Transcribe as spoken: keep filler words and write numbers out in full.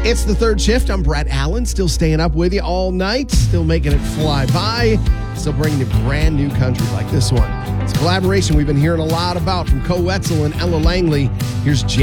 It's the third shift. I'm Brett Allen, still staying up with you all night, still making it fly by, still bringing you brand new country like this one. It's a collaboration we've been hearing a lot about from Koe Wetzel and Ella Langley. Here's Jay.